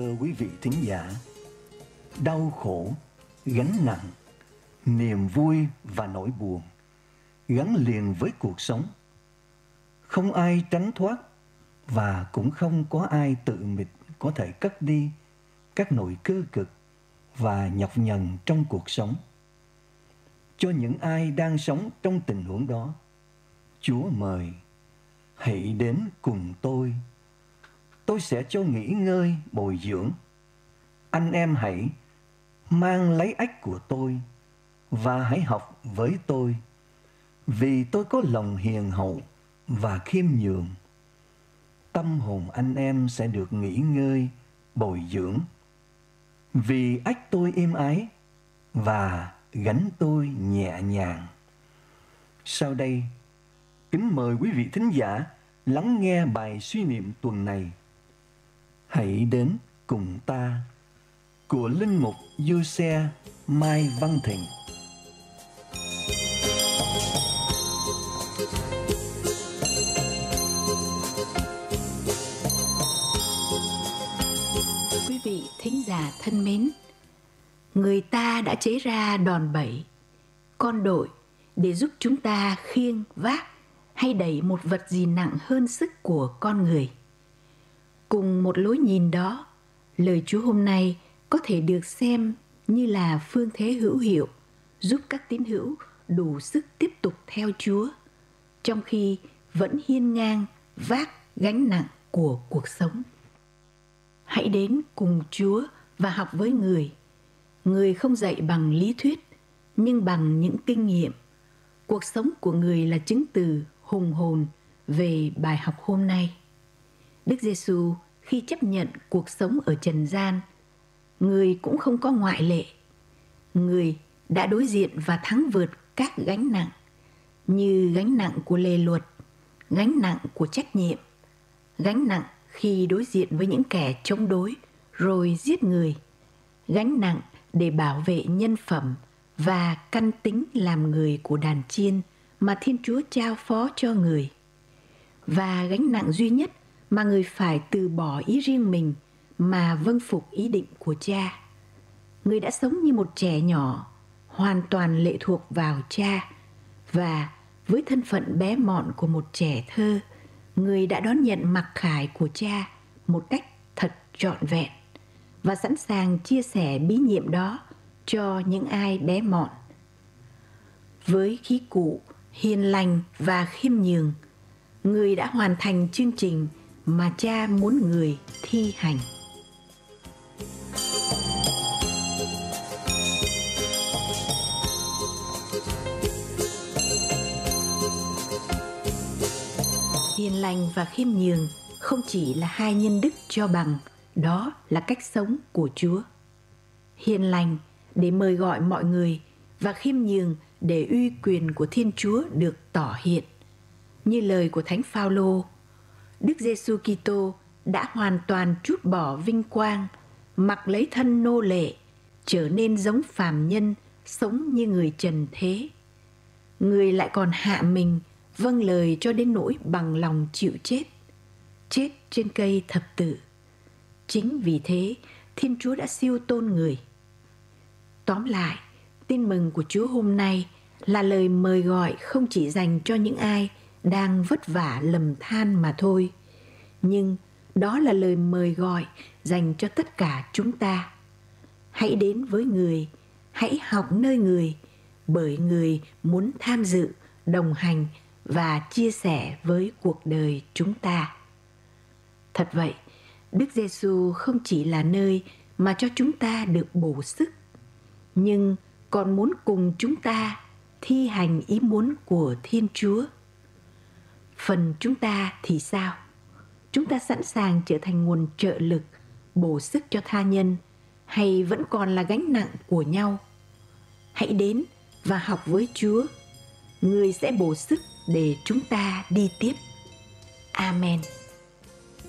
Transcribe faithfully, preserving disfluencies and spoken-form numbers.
Thưa quý vị thính giả, đau khổ, gánh nặng, niềm vui và nỗi buồn gắn liền với cuộc sống. Không ai tránh thoát và cũng không có ai tự mình có thể cất đi các nỗi cơ cực và nhọc nhằn trong cuộc sống. Cho những ai đang sống trong tình huống đó, Chúa mời: hãy đến cùng tôi. Tôi sẽ cho nghỉ ngơi, bồi dưỡng. Anh em hãy mang lấy ách của tôi và hãy học với tôi, vì tôi có lòng hiền hậu và khiêm nhường. Tâm hồn anh em sẽ được nghỉ ngơi, bồi dưỡng, vì ách tôi êm ái và gánh tôi nhẹ nhàng. Sau đây, kính mời quý vị thính giả lắng nghe bài suy niệm tuần này: Hãy đến cùng ta, của Linh mục Giuse Mai Văn Thịnh. Quý vị thính giả thân mến, người ta đã chế ra đòn bẩy, con đội để giúp chúng ta khiêng, vác hay đẩy một vật gì nặng hơn sức của con người. Cùng một lối nhìn đó, lời Chúa hôm nay có thể được xem như là phương thế hữu hiệu giúp các tín hữu đủ sức tiếp tục theo Chúa, trong khi vẫn hiên ngang vác gánh nặng của cuộc sống. Hãy đến cùng Chúa và học với người. Người không dạy bằng lý thuyết, nhưng bằng những kinh nghiệm. Cuộc sống của người là chứng từ hùng hồn về bài học hôm nay. Đức Giêsu khi chấp nhận cuộc sống ở trần gian, người cũng không có ngoại lệ. Người đã đối diện và thắng vượt các gánh nặng, như gánh nặng của lề luật, gánh nặng của trách nhiệm, gánh nặng khi đối diện với những kẻ chống đối rồi giết người, gánh nặng để bảo vệ nhân phẩm và căn tính làm người của đàn chiên mà Thiên Chúa trao phó cho người. Và gánh nặng duy nhất mà người phải từ bỏ ý riêng mình mà vâng phục ý định của Cha. Người đã sống như một trẻ nhỏ, hoàn toàn lệ thuộc vào Cha, và với thân phận bé mọn của một trẻ thơ, người đã đón nhận mặc khải của Cha một cách thật trọn vẹn và sẵn sàng chia sẻ bí nhiệm đó cho những ai bé mọn. Với khí cụ hiền lành và khiêm nhường, người đã hoàn thành chương trình mà Cha muốn người thi hành. Hiền lành và khiêm nhường không chỉ là hai nhân đức cho bằng, đó là cách sống của Chúa. Hiền lành để mời gọi mọi người và khiêm nhường để uy quyền của Thiên Chúa được tỏ hiện. Như lời của Thánh Phaolô, Đức Giêsu Kitô đã hoàn toàn trút bỏ vinh quang, mặc lấy thân nô lệ, trở nên giống phàm nhân, sống như người trần thế. Người lại còn hạ mình, vâng lời cho đến nỗi bằng lòng chịu chết, chết trên cây thập tự. Chính vì thế, Thiên Chúa đã siêu tôn người. Tóm lại, tin mừng của Chúa hôm nay là lời mời gọi không chỉ dành cho những ai đang vất vả lầm than mà thôi, nhưng đó là lời mời gọi dành cho tất cả chúng ta. Hãy đến với người, hãy học nơi người, bởi người muốn tham dự, đồng hành và chia sẻ với cuộc đời chúng ta. Thật vậy, Đức Giêsu không chỉ là nơi mà cho chúng ta được bổ sức, nhưng còn muốn cùng chúng ta thi hành ý muốn của Thiên Chúa. Phần chúng ta thì sao? Chúng ta sẵn sàng trở thành nguồn trợ lực, bổ sức cho tha nhân, hay vẫn còn là gánh nặng của nhau? Hãy đến và học với Chúa. Người sẽ bổ sức để chúng ta đi tiếp. Amen.